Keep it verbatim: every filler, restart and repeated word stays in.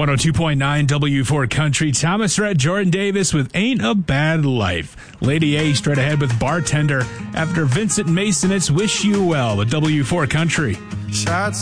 one oh two point nine W four Country. Thomas Rhett, Jordan Davis with Ain't a Bad Life. Lady A straight ahead with Bartender. After Vincent Mason, it's Wish You Well with W four Country. Shots